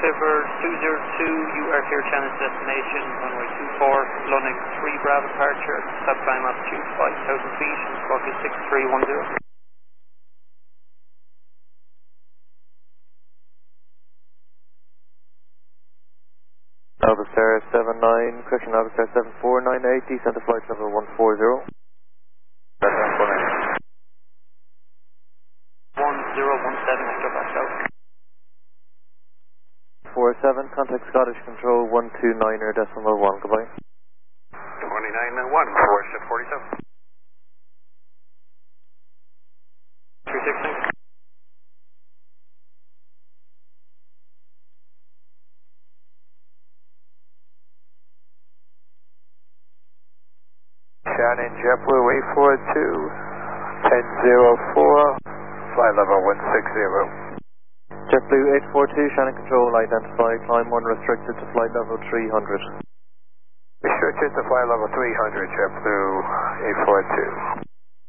Silver 202, you are clear channel destination, runway 24, London 3 Bravo departure, stop climb altitude 5,000 feet, squawk is 6310. Navistar 79, correction, Navistar 7498, descent to flight level 140. 1017, Echo back out. 47, contact Scottish Control 129er decimal 1, goodbye. 29-1, 47. 360. Shannon JetBlue 842, 1004, flight level 160. JetBlue 842, Shannon Control, identify, climb 1 restricted to flight level 300. Restricted to flight level 300, JetBlue 842.